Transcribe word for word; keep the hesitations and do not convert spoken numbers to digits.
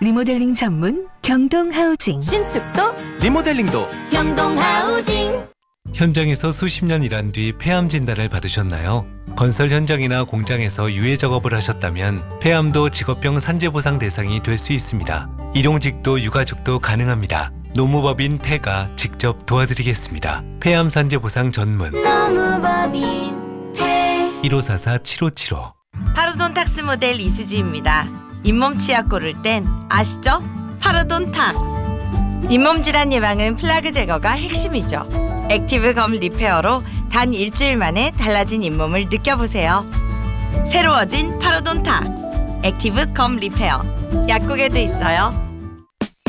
리모델링 전문 경동하우징. 신축도 리모델링도 경동하우징. 현장에서 수십 년 일한 뒤 폐암 진단을 받으셨나요? 건설 현장이나 공장에서 유해 작업을 하셨다면 폐암도 직업병 산재보상 대상이 될 수 있습니다. 일용직도 유가족도 가능합니다. 노무법인 폐가 직접 도와드리겠습니다. 폐암 산재보상 전문 노무법인 폐. 일오사사 칠오칠오. 파로돈탁스 모델 이수지입니다. 잇몸 치약 고를 땐 아시죠? 파로돈탁스. 잇몸 질환 예방은 플라그 제거가 핵심이죠. 액티브 검 리페어로 단 일주일 만에 달라진 잇몸을 느껴보세요. 새로워진 파로돈탁스 액티브 검 리페어. 약국에도 있어요.